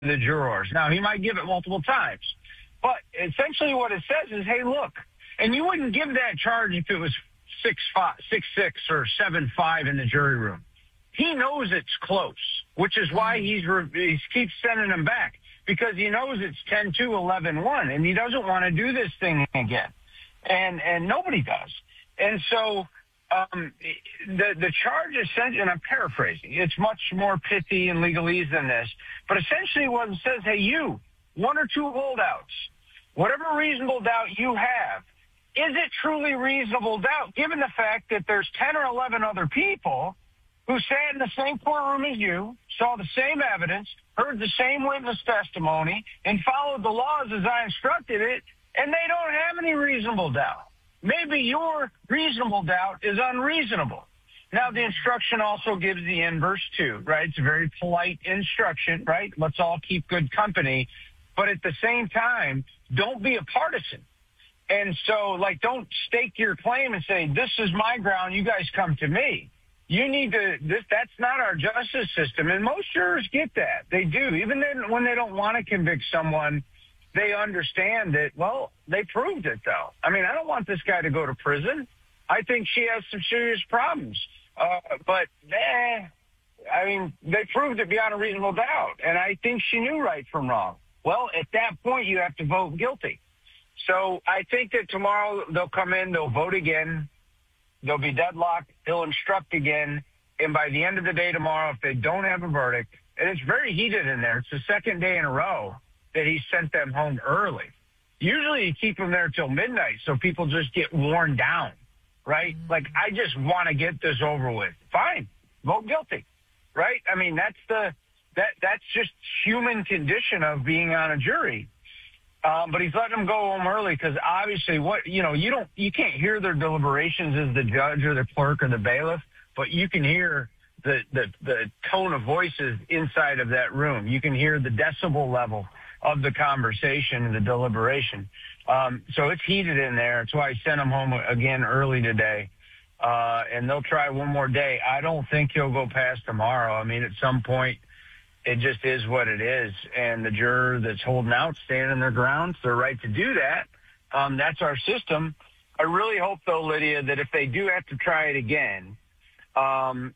the jurors. Now, he might give it multiple times. But essentially what it says is, hey, look, and you wouldn't give that charge if it was 6-6 or 7-5 in the jury room. He knows it's close, which is why he keeps sending them back, because he knows it's 10-2, 11-1, and he doesn't want to do this thing again. And nobody does. And so the charge essentially, and I'm paraphrasing, it's much more pithy and legalese than this, but essentially what it says, hey, you, one or two holdouts, whatever reasonable doubt you have, is it truly reasonable doubt, given the fact that there's 10 or 11 other people who sat in the same courtroom as you, saw the same evidence, heard the same witness testimony, and followed the laws as I instructed it, and they don't have any reasonable doubt. Maybe your reasonable doubt is unreasonable. Now, the instruction also gives the inverse, too, right? It's a very polite instruction, right? Let's all keep good company. But at the same time, don't be a partisan. And so, don't stake your claim and say, this is my ground, you guys come to me. You need to, that's not our justice system. And most jurors get that. They do. Even when they don't want to convict someone, they understand that, well, they proved it, though. I mean, I don't want this guy to go to prison. I think she has some serious problems. They proved it beyond a reasonable doubt. And I think she knew right from wrong. Well, at that point, you have to vote guilty. So I think that tomorrow they'll come in, they'll vote again, they'll be deadlocked, he'll instruct again, and by the end of the day tomorrow, if they don't have a verdict, and it's very heated in there, it's the second day in a row that he sent them home early. Usually you keep them there till midnight so people just get worn down, right? I just want to get this over with. Fine, vote guilty, right? I mean, that's just human condition of being on a jury. But he's letting them go home early because obviously you can't hear their deliberations as the judge or the clerk or the bailiff, but you can hear the tone of voices inside of that room. You can hear the decibel level of the conversation and the deliberation. So it's heated in there. That's why I sent him home again early today. And they'll try one more day. I don't think he'll go past tomorrow. I mean, at some point, it just is what it is. And the juror that's holding out, standing their ground, it's their right to do that. That's our system. I really hope, though, Lydia, that if they do have to try it again, I'm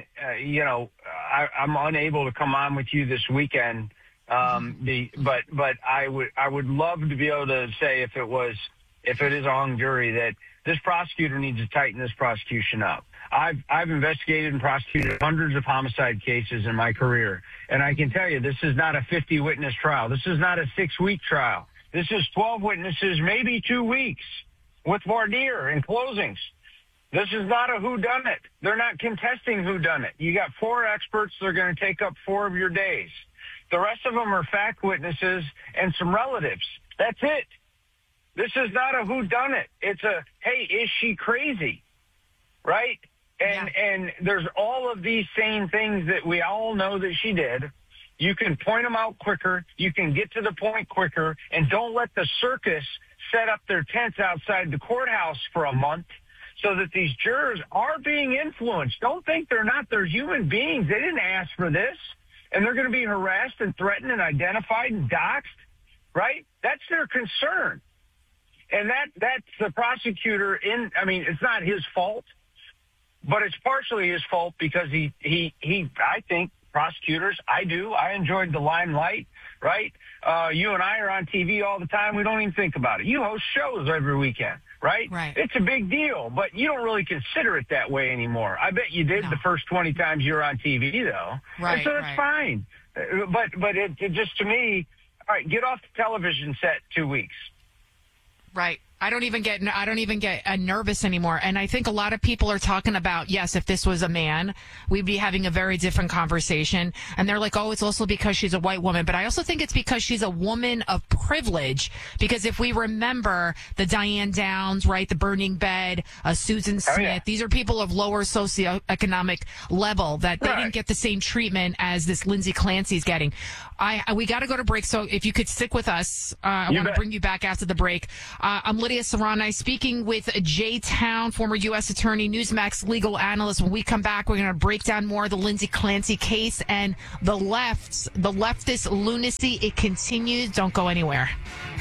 unable to come on with you this weekend, but I would love to be able to say if it is a hung jury that this prosecutor needs to tighten this prosecution up. I've investigated and prosecuted hundreds of homicide cases in my career, and I can tell you this is not a 50-witness trial. This is not a 6-week trial. This is 12 witnesses, maybe 2 weeks, with voir dire and closings. This is not a whodunit. They're not contesting whodunit. You got 4 experts. They're going to take up 4 of your days. The rest of them are fact witnesses and some relatives. That's it. This is not a whodunit. It's a, hey, is she crazy? Right? And there's all of these same things that we all know that she did. You can point them out quicker. You can get to the point quicker. And don't let the circus set up their tents outside the courthouse for a month so that these jurors are being influenced. Don't think they're not. They're human beings. They didn't ask for this. And they're going to be harassed and threatened and identified and doxxed, right? That's their concern. And that's the prosecutor it's not his fault, but it's partially his fault because he I think prosecutors, I enjoyed the limelight, right? You and I are on TV all the time. We don't even think about it. You host shows every weekend, right? Right. It's a big deal, but you don't really consider it that way anymore. I bet you did the first 20 times you were on TV, though. Right. And so that's fine. But it just, to me, all right, get off the television set 2 weeks. Right. I don't even get nervous anymore. And I think a lot of people are talking about, yes, if this was a man, we'd be having a very different conversation. And they're like, oh, it's also because she's a white woman. But I also think it's because she's a woman of privilege, because if we remember the Diane Downs, right, the burning bed, Susan Smith, these are people of lower socioeconomic level that they didn't get the same treatment as this Lindsay Clancy's getting. We got to go to break, so if you could stick with us, I want to bring you back after the break. I'm Lydia Serrani speaking with Jay Town, former U.S. Attorney, Newsmax legal analyst. When we come back, we're going to break down more of the Lindsay Clancy case and the leftist lunacy. It continues. Don't go anywhere.